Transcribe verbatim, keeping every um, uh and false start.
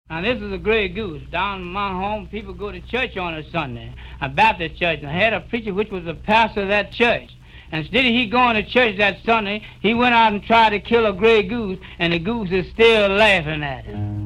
Now, this is a gray goose. Down in my home, people go to church on a Sunday, a Baptist church, and I had a preacher which was the pastor of that church. And instead of he going to church that Sunday, he went out and tried to kill a gray goose, and the goose is still laughing at him.